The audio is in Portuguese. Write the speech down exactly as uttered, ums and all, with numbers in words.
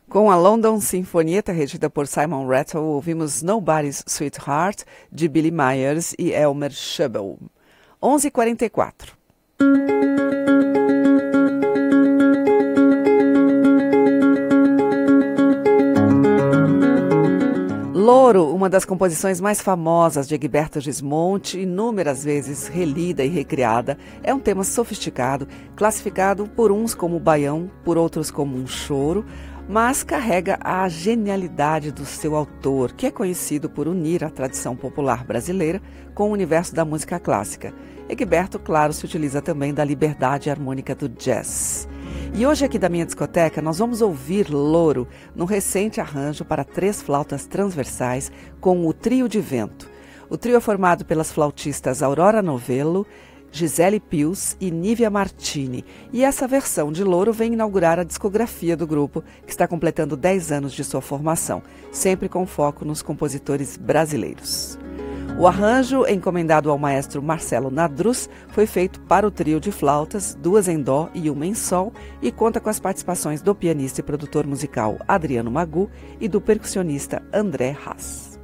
Com a London Sinfonietta, regida por Simon Rattle, ouvimos Nobody's Sweetheart, de Billy Myers e Elmer Schubel. onze e quarenta e quatro. Louro, uma das composições mais famosas de Egberto Gismonti, inúmeras vezes relida e recriada, é um tema sofisticado, classificado por uns como baião, por outros como um choro, mas carrega a genialidade do seu autor, que é conhecido por unir a tradição popular brasileira com o universo da música clássica. Egberto, claro, se utiliza também da liberdade harmônica do jazz. E hoje aqui da minha discoteca nós vamos ouvir Louro, num recente arranjo para três flautas transversais com o Trio de Vento. O trio é formado pelas flautistas Aurora Novello, Gisele Pius e Nívia Martini, e essa versão de Louro vem inaugurar a discografia do grupo, que está completando dez anos de sua formação, sempre com foco nos compositores brasileiros. O arranjo, encomendado ao maestro Marcelo Nadruz, foi feito para o trio de flautas, duas em dó e uma em sol, e conta com as participações do pianista e produtor musical Adriano Magu e do percussionista André Haas.